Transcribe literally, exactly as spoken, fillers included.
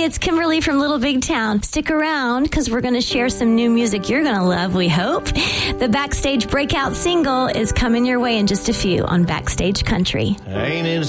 it's Kimberly from Little Big Town. Stick around because we're going to share some new music you're going to love, we hope. The Backstage breakout single is coming your way in just a few on Backstage Country. Ain't it